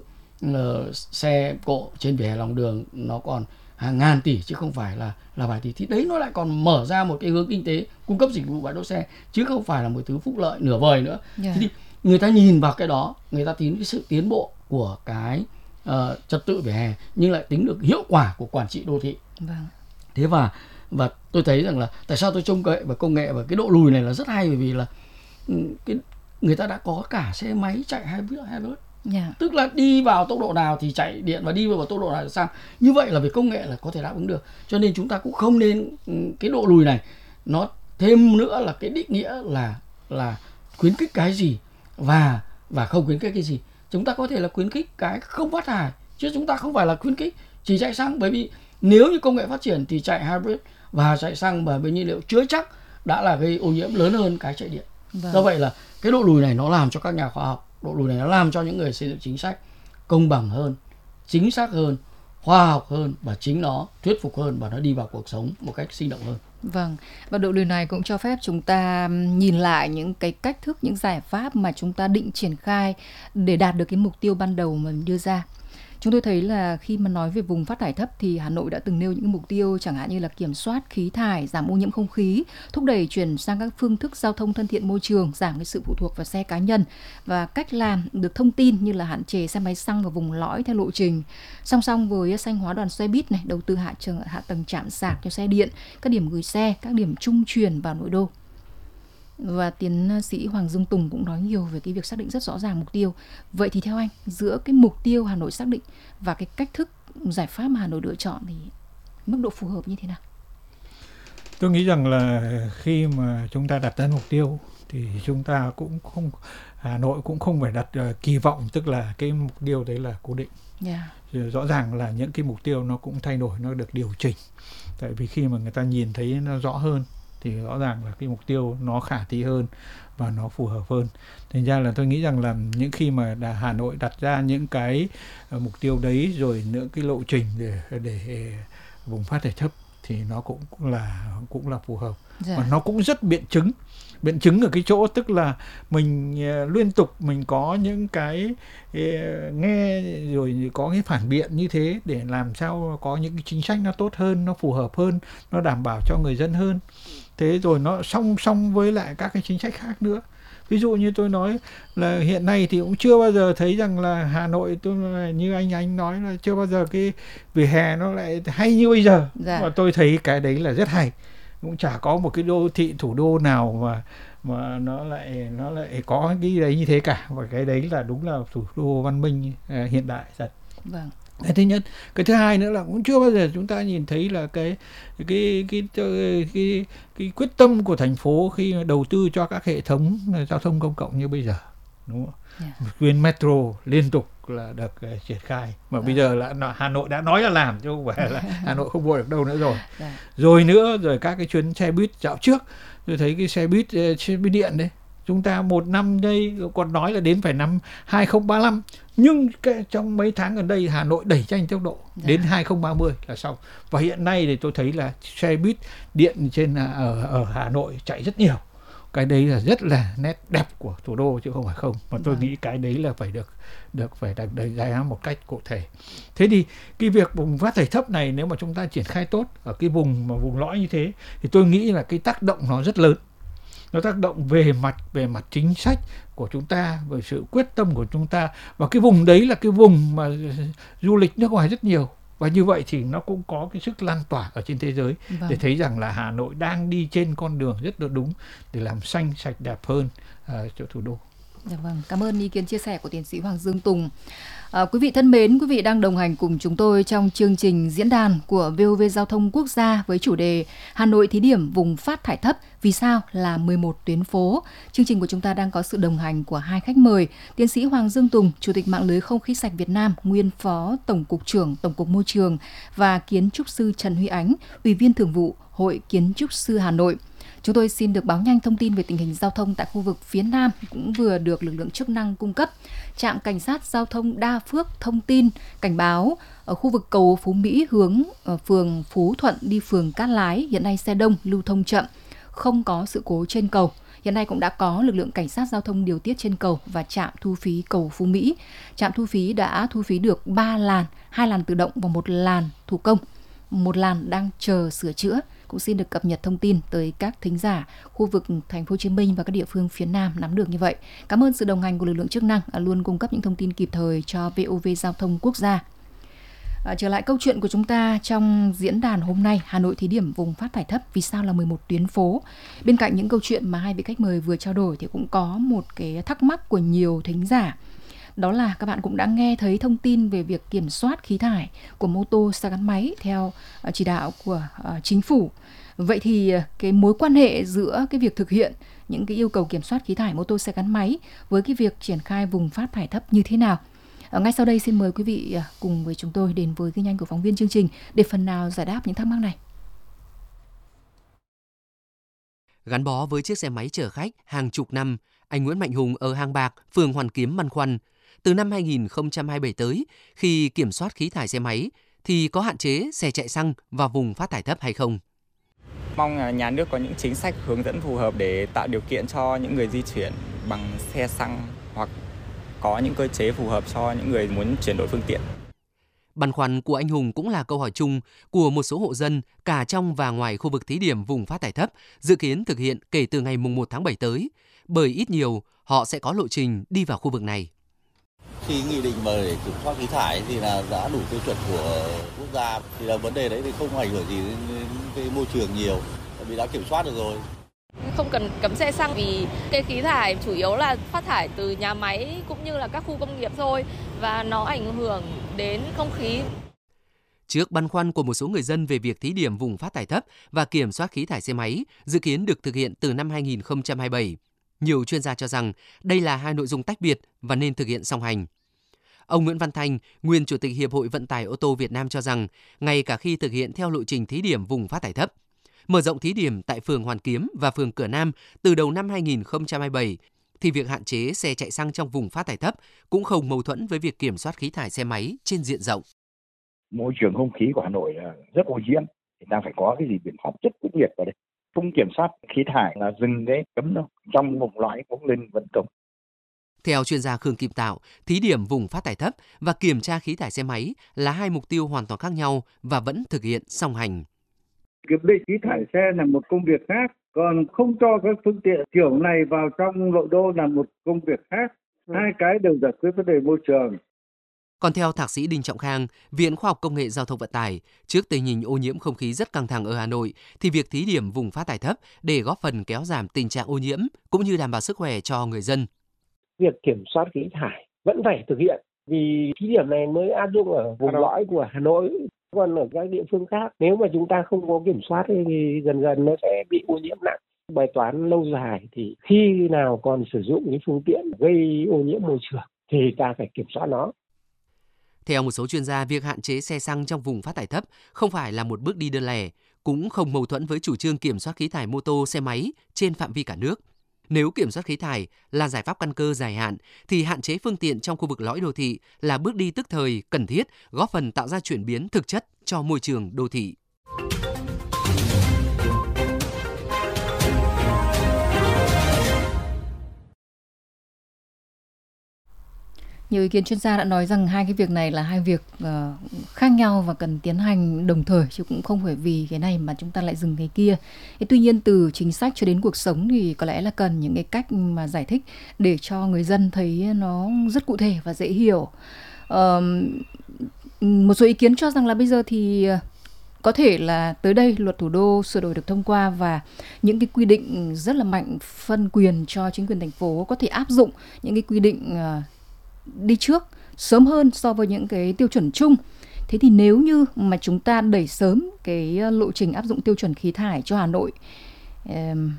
Speaker 4: xe cộ trên vỉa hè lòng đường nó còn hàng ngàn tỷ chứ không phải là vài tỷ. Thì đấy nó lại còn mở ra một cái hướng kinh tế cung cấp dịch vụ bãi đỗ xe chứ không phải là một thứ phúc lợi nửa vời nữa. Thế thì người ta nhìn vào cái đó, người ta tính cái sự tiến bộ của cái trật tự vỉa hè nhưng lại tính được hiệu quả của quản trị đô thị. Thế và tôi thấy rằng là tại sao tôi trông cậy vào công nghệ và cái độ lùi này là rất hay, bởi vì là người ta đã có cả xe máy chạy hai bước. Tức là đi vào tốc độ nào thì chạy điện và đi vào tốc độ nào thì sao. Như vậy là về công nghệ là có thể đáp ứng được. Cho nên chúng ta cũng không nên cái độ lùi này nó thêm nữa là cái định nghĩa là khuyến khích cái gì và không khuyến khích cái gì. Chúng ta có thể là khuyến khích cái không phát thải chứ chúng ta không phải là khuyến khích chỉ chạy xăng, bởi vì nếu như công nghệ phát triển thì chạy hybrid và chạy xăng và với nhiên liệu chứa chắc đã là gây ô nhiễm lớn hơn cái chạy điện. Do vậy là cái độ lùi này nó làm cho các nhà khoa học, độ lùi này nó làm cho những người xây dựng chính sách công bằng hơn chính xác hơn, khoa học hơn và chính nó thuyết phục hơn và nó đi vào cuộc sống một cách sinh động hơn.
Speaker 2: Vâng, và điều này cũng cho phép chúng ta nhìn lại những cái cách thức, những giải pháp mà chúng ta định triển khai để đạt được cái mục tiêu ban đầu mà mình đưa ra. Chúng tôi thấy là khi mà nói về vùng phát thải thấp thì Hà Nội đã từng nêu những mục tiêu chẳng hạn như là kiểm soát khí thải, giảm ô nhiễm không khí, thúc đẩy chuyển sang các phương thức giao thông thân thiện môi trường, giảm cái sự phụ thuộc vào xe cá nhân và cách làm được thông tin như là hạn chế xe máy xăng vào vùng lõi theo lộ trình. Song song với xanh hóa đoàn xe buýt này, đầu tư hạ tầng trạm sạc cho xe điện, các điểm gửi xe, các điểm trung chuyển vào nội đô. Và tiến sĩ Hoàng Dương Tùng cũng nói nhiều về cái việc xác định rất rõ ràng mục tiêu. Vậy thì theo anh, giữa cái mục tiêu Hà Nội xác định và cái cách thức giải pháp mà Hà Nội lựa chọn thì mức độ phù hợp như thế nào?
Speaker 3: Tôi nghĩ rằng là khi mà chúng ta đặt ra mục tiêu thì chúng ta cũng không, Hà Nội cũng không phải đặt kỳ vọng, tức là cái mục tiêu đấy là cố định. Rõ ràng là những cái mục tiêu nó cũng thay đổi, nó được điều chỉnh. Tại vì khi mà người ta nhìn thấy nó rõ hơn thì rõ ràng là cái mục tiêu nó khả thi hơn và nó phù hợp hơn. Thành ra là tôi nghĩ rằng là những khi mà Hà Nội đặt ra những cái mục tiêu đấy rồi những cái lộ trình để vùng phát thải thấp thì nó cũng là phù hợp. Và nó cũng rất biện chứng ở cái chỗ tức là mình liên tục mình có những cái nghe rồi có cái phản biện như thế để làm sao có những cái chính sách nó tốt hơn, nó phù hợp hơn, nó đảm bảo cho người dân hơn. Thế rồi nó song song với lại các cái chính sách khác nữa. Ví dụ như tôi nói là hiện nay thì cũng chưa bao giờ thấy rằng là Hà Nội, như anh nói là chưa bao giờ cái vỉa hè nó lại hay như bây giờ. Và tôi thấy cái đấy là rất hay. Cũng chả có một cái đô thị thủ đô nào mà nó lại có cái đấy như thế cả. Và cái đấy là đúng là thủ đô văn minh hiện đại thật.
Speaker 2: Vâng.
Speaker 3: Cái thứ nhất. Cái thứ hai nữa là cũng chưa bao giờ chúng ta nhìn thấy là cái quyết tâm của thành phố khi đầu tư cho các hệ thống giao thông công cộng như bây giờ, đúng không? Tuyến metro liên tục là được triển khai mà bây giờ là Hà Nội đã nói là làm chứ không phải là Hà Nội không vô được đâu nữa rồi. Rồi nữa, rồi các cái chuyến xe buýt dạo trước tôi thấy cái xe buýt điện đấy, chúng ta một năm đây còn nói là đến phải năm 2035, nhưng trong mấy tháng gần đây Hà Nội đẩy nhanh tốc độ đến 2030 là xong. Và hiện nay thì tôi thấy là xe buýt điện ở Hà Nội chạy rất nhiều. Cái đấy là rất là nét đẹp của thủ đô chứ không phải không. Mà tôi nghĩ cái đấy là phải được đánh giá một cách cụ thể. Thế thì cái việc vùng phát thải thấp này nếu mà chúng ta triển khai tốt ở cái vùng lõi như thế thì tôi nghĩ là cái tác động nó rất lớn. Nó tác động về mặt chính sách của chúng ta, về sự quyết tâm của chúng ta. Và cái vùng đấy là cái vùng mà du lịch nước ngoài rất nhiều. Và như vậy thì nó cũng có cái sức lan tỏa ở trên thế giới để thấy rằng là Hà Nội đang đi trên con đường rất là đúng để làm xanh, sạch, đẹp hơn cho thủ đô.
Speaker 2: Dạ vâng, cảm ơn ý kiến chia sẻ của tiến sĩ Hoàng Dương Tùng. Quý vị thân mến, quý vị đang đồng hành cùng chúng tôi trong chương trình diễn đàn của VOV Giao thông Quốc gia với chủ đề Hà Nội thí điểm vùng phát thải thấp, vì sao là 11 tuyến phố. Chương trình của chúng ta đang có sự đồng hành của hai khách mời, tiến sĩ Hoàng Dương Tùng, Chủ tịch Mạng lưới Không khí sạch Việt Nam, nguyên Phó Tổng cục trưởng Tổng cục Môi trường, và kiến trúc sư Trần Huy Ánh, Ủy viên Thường vụ Hội Kiến trúc sư Hà Nội. Chúng tôi xin được báo nhanh thông tin về tình hình giao thông tại khu vực phía Nam cũng vừa được lực lượng chức năng cung cấp. Trạm Cảnh sát Giao thông Đa Phước thông tin cảnh báo ở khu vực cầu Phú Mỹ hướng phường Phú Thuận đi phường Cát Lái, hiện nay xe đông lưu thông chậm, không có sự cố trên cầu. Hiện nay cũng đã có lực lượng cảnh sát giao thông điều tiết trên cầu và trạm thu phí cầu Phú Mỹ. Trạm thu phí đã thu phí được 3 làn, 2 làn tự động và 1 làn thủ công. 1 làn đang chờ sửa chữa. Cũng xin được cập nhật thông tin tới các thính giả khu vực Thành phố Hồ Chí Minh và các địa phương phía Nam nắm được như vậy. Cảm ơn sự đồng hành của lực lượng chức năng luôn cung cấp những thông tin kịp thời cho VOV Giao thông Quốc gia. Trở lại câu chuyện của chúng ta trong diễn đàn hôm nay, Hà Nội thí điểm vùng phát thải thấp, vì sao là 11 tuyến phố. Bên cạnh những câu chuyện mà hai vị khách mời vừa trao đổi thì cũng có một cái thắc mắc của nhiều thính giả. Đó là các bạn cũng đã nghe thấy thông tin về việc kiểm soát khí thải của mô tô xe gắn máy theo chỉ đạo của chính phủ. Vậy thì cái mối quan hệ giữa cái việc thực hiện những cái yêu cầu kiểm soát khí thải mô tô xe gắn máy với cái việc triển khai vùng phát thải thấp như thế nào? Ngay sau đây xin mời quý vị cùng với chúng tôi đến với ghi nhanh của phóng viên chương trình để phần nào giải đáp những thắc mắc này.
Speaker 1: Gắn bó với chiếc xe máy chở khách hàng chục năm, anh Nguyễn Mạnh Hùng ở Hàng Bạc, phường Hoàn Kiếm băn khoăn. từ năm 2027 tới khi kiểm soát khí thải xe máy thì có hạn chế xe chạy xăng vào vùng phát thải thấp hay không?
Speaker 7: Mong nhà nước có những chính sách hướng dẫn phù hợp để tạo điều kiện cho những người di chuyển bằng xe xăng hoặc có những cơ chế phù hợp cho những người muốn chuyển đổi phương tiện.
Speaker 1: Băn khoăn của anh Hùng cũng là câu hỏi chung của một số hộ dân cả trong và ngoài khu vực thí điểm vùng phát thải thấp dự kiến thực hiện kể từ ngày 1 tháng 7 tới, bởi ít nhiều họ sẽ có lộ trình đi vào khu vực này.
Speaker 10: Khi nghị định mà để kiểm soát khí thải thì là đã đủ tiêu chuẩn của quốc gia, thì là vấn đề đấy thì không ảnh hưởng gì đến cái môi trường nhiều, vì đã kiểm soát được rồi.
Speaker 5: Không cần cấm xe xăng vì cái khí thải chủ yếu là phát thải từ nhà máy cũng như là các khu công nghiệp thôi và nó ảnh hưởng đến không khí.
Speaker 1: Trước băn khoăn của một số người dân về việc thí điểm vùng phát thải thấp và kiểm soát khí thải xe máy dự kiến được thực hiện từ năm 2027, nhiều chuyên gia cho rằng đây là hai nội dung tách biệt và nên thực hiện song hành. Ông Nguyễn Văn Thanh, nguyên Chủ tịch Hiệp hội Vận tải ô tô Việt Nam cho rằng, ngay cả khi thực hiện theo lộ trình thí điểm vùng phát thải thấp, mở rộng thí điểm tại phường Hoàn Kiếm và phường Cửa Nam từ đầu năm 2027, thì việc hạn chế xe chạy xăng trong vùng phát thải thấp cũng không mâu thuẫn với việc kiểm soát khí thải xe máy trên diện rộng.
Speaker 11: Môi trường không khí của Hà Nội là rất ô nhiễm, thì ta phải có cái gì biện pháp rất quyết liệt vào đây. Không kiểm soát khí thải là dừng cái cấm đâu, trong một loại cũng lên vận động.
Speaker 1: Theo chuyên gia Khương Kim Tạo, thí điểm vùng phát thải thấp và kiểm tra khí thải xe máy là hai mục tiêu hoàn toàn khác nhau và vẫn thực hiện song hành.
Speaker 12: Kiểm định khí thải xe là một công việc khác, còn không cho các phương tiện kiểu này vào trong nội đô là một công việc khác. Hai cái đều giải quyết vấn đề môi trường.
Speaker 1: Còn theo Thạc sĩ Đinh Trọng Khang, Viện Khoa học Công nghệ Giao thông Vận tải, trước tình hình ô nhiễm không khí rất căng thẳng ở Hà Nội, thì việc thí điểm vùng phát thải thấp để góp phần kéo giảm tình trạng ô nhiễm cũng như đảm bảo sức khỏe cho người dân.
Speaker 13: Việc kiểm soát khí thải vẫn phải thực hiện vì thí điểm này mới áp dụng ở vùng lõi của Hà Nội. Còn ở các địa phương khác, nếu mà chúng ta không có kiểm soát thì dần dần nó sẽ bị ô nhiễm nặng. Bài toán lâu dài thì khi nào còn sử dụng những phương tiện gây ô nhiễm môi trường thì ta phải kiểm soát nó.
Speaker 1: Theo một số chuyên gia, việc hạn chế xe xăng trong vùng phát thải thấp không phải là một bước đi đơn lẻ, cũng không mâu thuẫn với chủ trương kiểm soát khí thải mô tô, xe máy trên phạm vi cả nước. Nếu kiểm soát khí thải là giải pháp căn cơ dài hạn, thì hạn chế phương tiện trong khu vực lõi đô thị là bước đi tức thời, cần thiết, góp phần tạo ra chuyển biến thực chất cho môi trường đô thị.
Speaker 2: Nhiều ý kiến chuyên gia đã nói rằng hai cái việc này là hai việc khác nhau và cần tiến hành đồng thời, chứ cũng không phải vì cái này mà chúng ta lại dừng cái kia. Tuy nhiên từ chính sách cho đến cuộc sống thì có lẽ là cần những cái cách mà giải thích để cho người dân thấy nó rất cụ thể và dễ hiểu. Một số ý kiến cho rằng là bây giờ thì có thể là tới đây luật thủ đô sửa đổi được thông qua và những cái quy định rất là mạnh phân quyền cho chính quyền thành phố có thể áp dụng những cái quy định đi trước sớm hơn so với những cái tiêu chuẩn chung. Thế thì nếu như mà chúng ta đẩy sớm cái lộ trình áp dụng tiêu chuẩn khí thải cho Hà Nội